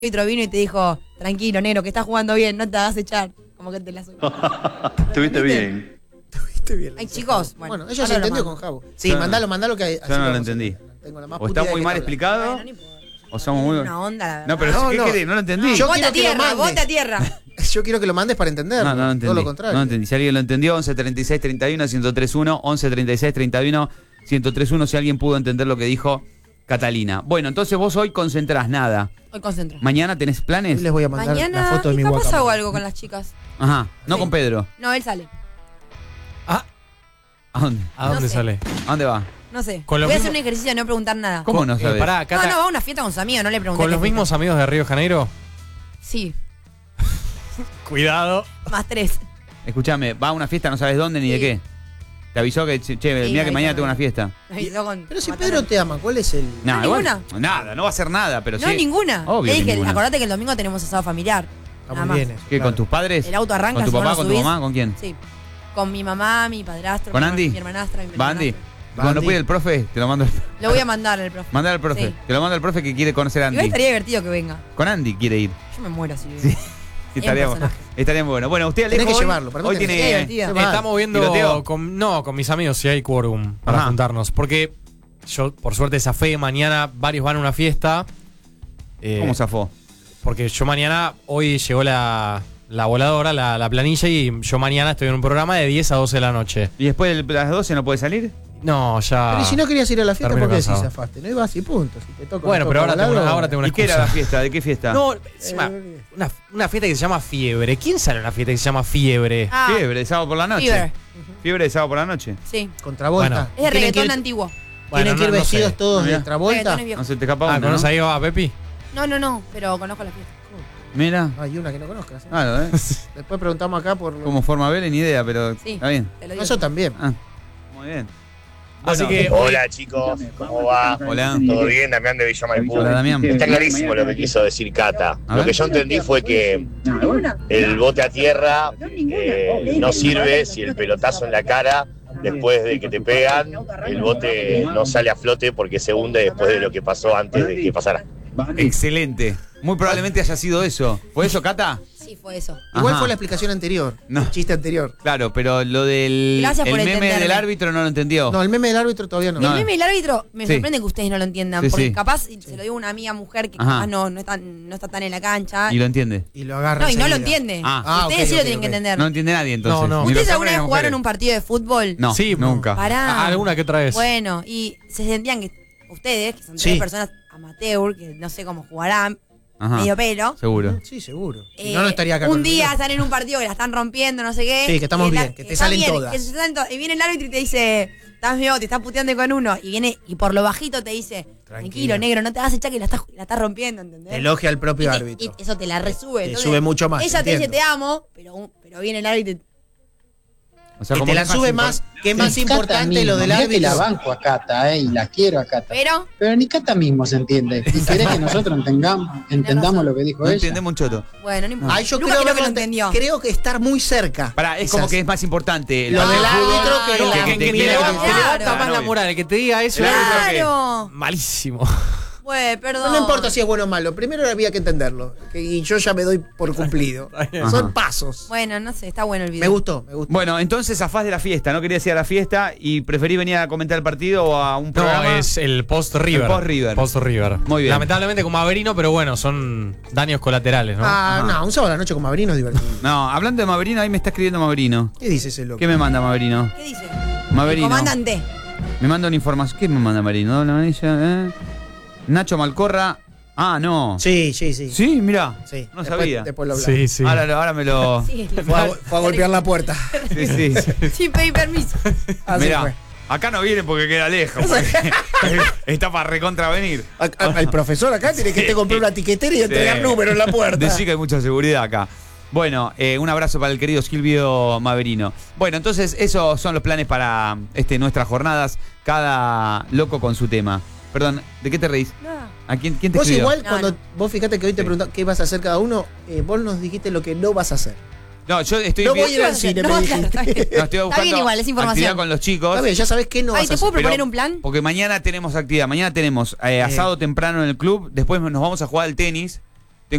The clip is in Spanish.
árbitro vino y te dijo, tranquilo, negro, que estás jugando bien, no te hagas echar. Como que te la subí. Estuviste bien. Estuviste bien. Ay, chicos, Bueno, ella se entendió con Javo. Sí, Yo mandalo que hay. Yo no lo entendí. O está muy mal explicado, Bueno, no importa. o somos muy... Una onda, la verdad. No, pero ¿qué querés? No lo entendí. Yo Bota quiero a que lo tierra, mandes. bota a tierra. Yo quiero que lo mandes para entenderlo. No lo entendí. Todo lo contrario. No lo entendí. Si alguien lo entendió, 11 36 31 1031, 11 36 31 1031, si alguien pudo entender lo que dijo Catalina. Bueno, entonces vos hoy concentrás nada. Hoy concentro. ¿Mañana tenés Hoy planes? les voy a mandar Mañana, la foto de mi capaz guacamole. hago algo con las chicas. Ajá, no Sí. con Pedro. No, él sale. Ah, ¿A dónde? ¿a dónde No sé. sale? ¿A dónde va? No sé. Con Voy lo a hacer mismo- un ejercicio de no preguntar nada. ¿Cómo no sabés? Pará, No, Cata, no, va a una fiesta con sus amigos, no le pregunté. ¿con qué los mismos fiesta. amigos de Río de Janeiro? Sí, Cuidado. más 3. Escuchame, va a una fiesta, no sabes dónde ni de Sí. qué. Te avisó que, che, mira me que avisó, mañana tengo me una fiesta. Pero si Pedro te ama, ¿cuál es el...? Nada, ninguna. igual, nada, no va a hacer nada, pero No, sí. ninguna. Obvio Le dije, ninguna. acordate que el domingo tenemos asado familiar. Está Nada muy más. bien eso. ¿Qué, claro. con tus padres? El auto arranca. ¿Con tu si vos papá, no con tu subís. mamá, con quién? Sí. Con mi mamá, mi padrastro, ¿Con Andy? mi hermanastra y mi ¿Va Andy? hermanastro. Cuando Andy. puede el profe, te lo mando. Lo voy a mandar al profe. Mandar al profe. Sí. Te lo manda el profe que quiere conocer a Igual Andy. estaría divertido que venga. Con Andy quiere ir. Yo me muero si Sí. Estaría, personaje. estaría muy bueno. Bueno, usted Tenés Alejo que hoy, llevarlo, para mí hoy tenés que tiene... divertido. Se va. Estamos viendo ¿Tiroteo? con mis amigos si hay quórum para Ajá. juntarnos. Porque yo, por suerte, zafé. Mañana varios van a una fiesta. ¿Cómo zafó? Porque yo mañana, hoy llegó la voladora, la planilla, y yo mañana estoy en un programa de 10 a 12 de la noche. ¿Y después de las 12 no puede salir? No, ya. Pero ¿y si no querías ir a la fiesta, termino por qué sí cansado. zafaste? No ibas y punto. Si te toca, Bueno, no pero toca ahora tengo una ¿Y qué era la excusa. fiesta? ¿De qué fiesta? No, encima, una fiesta que se llama Fiebre. ¿Quién sale a una fiesta que se llama Fiebre? Ah, Fiebre de sábado por la noche. Fever. Fiebre de sábado por la noche. Sí. Con Travolta. Es de Tienen que reggaetón ir- antiguo. Tienen que ir no vestidos sé. todos Mira. de Travolta. Reggaetón es viejo. No se te escapa Ah, una, ¿conoces ¿no? ahí a Pepi? No, pero conozco la fiesta. Mira. Hay una que no conozcas. ¿eh? Claro, ¿eh? Después preguntamos acá por... Como forma Vélez, ni idea, pero Sí. está bien. Te lo digo. Eso también. Ah, muy bien. Así Bueno, que. Hola chicos, ¿cómo va? Hola. ¿Todo bien? Damián de Villa Maipú. Hola, Damián. Está clarísimo lo que quiso decir Cata. A Lo ver. que yo entendí fue que el bote a tierra no sirve si el pelotazo en la cara, después de que te pegan, el bote no sale a flote porque se hunde después de lo que pasó antes de que pasara. Excelente. Muy probablemente haya sido eso. ¿Fue eso, Cata? Sí, fue eso. Igual Ajá. fue la explicación anterior. No. El chiste anterior. Claro, pero lo del Gracias por el meme entenderme. del árbitro no lo entendió. No, el meme del árbitro todavía no. El meme del árbitro me Sí. sorprende que ustedes no lo entiendan. Sí, Porque sí. capaz, se lo digo a una amiga mujer que Ajá. capaz no está tan en la cancha. Y lo entiende. Y lo agarra No, y no lo enseguida. entiende. Ah. Ustedes ok, sí lo ok, tienen ok. que entender. No entiende nadie entonces. No. Ni ¿Ustedes los alguna hombres vez ni las jugaron un mujeres. partido de fútbol? No, Sí, nunca. Pará. Alguna que otra vez. Bueno, y se sentían que ustedes, que son Sí. tres personas amateur, que no sé cómo jugarán, Ajá. medio pelo. Seguro. Sí, seguro. Si eh, no, no estaría acá. un con día nosotros. están en un partido que la están rompiendo, no sé qué. Sí, que estamos y bien, que te está salen bien, todas. que se salen todas. Y viene el árbitro y te dice, estás medio, te estás puteando con uno. Y viene, y por lo bajito te dice, tranquilo, negro, no te vas a echar que la estás rompiendo, ¿entendés? Te elogia al Y propio te- árbitro. y eso te la resube. Te Entonces, sube mucho más, Ella te dice entiendo. te amo, pero viene el árbitro y te... O sea, Que como te la que es sube impor- más, que es más Sí, Cata importante mismo, lo del mirá que árbitro. la banco a Cata, y la quiero a Cata. Pero, Ni Cata mismo se entiende. Y querés que nosotros entendamos lo que dijo No ella. entendemos un choto. bueno, no importa. Ay, yo Lucas creo, creo que lo que entendió. creo que estar muy cerca. Pará, es como que es más importante. Lo del fútbol árbitro que que- la- que- Que que- te que- levanta Claro. más la moral. El que te diga eso El es árbitro que- ¡Claro! malísimo. Bueno, perdón. No importa si es bueno o malo, primero había que entenderlo. Y yo ya me doy por cumplido. Son Ajá. pasos. Bueno, no sé, está bueno el video. Me gustó, me gustó. Bueno, entonces zafás de la fiesta. No querías ir a la fiesta y preferí venir a comentar el partido o a un programa. No, es el post-River. El post-River. Post-River. Muy bien. Lamentablemente con Maverino, pero bueno, son daños colaterales, ¿no? Ah, no, un sábado a la noche con Maverino es divertido. No, hablando de Maverino, ahí me está escribiendo Maverino. ¿Qué dice ese loco? ¿Qué me manda Maverino? ¿Qué dice? Maverino. El comandante. Me manda una información. ¿Qué me manda Maverino? Doble amarilla, Nacho Malcorra. Ah, no. Sí, sí, sí. Sí, mirá. Sí. No Después- sabía. Después lo hablamos. Sí, sí. Ahora me lo. Sí, Fue a golpear la puerta. Sí, sí. sin pedir permiso. Así Mirá, fue. acá no viene porque queda lejos. porque está para recontravenir. El profesor acá tiene que te comprar una tiquetera y entregar número en la puerta. Decí que hay mucha seguridad acá. Bueno, un abrazo para el querido Silvio Maverino. Bueno, entonces esos son los planes para nuestras jornadas. Cada loco con su tema. Perdón, ¿de qué te reís? Nada. ¿A quién te Vos escribió? igual, No, cuando no. vos fíjate que hoy te Sí. preguntamos qué vas a hacer cada uno, vos nos dijiste lo que no vas a hacer. No, yo estoy No voy a ir al No, cine, claro, me dijiste. está bien. no, estoy Está buscando bien igual, es información. actividad con los chicos. Está bien, ya sabés qué no Ay, vas ¿te a puedo hacer. proponer pero- un plan? Porque mañana tenemos actividad. Mañana tenemos asado temprano en el club. Después nos vamos a jugar al tenis.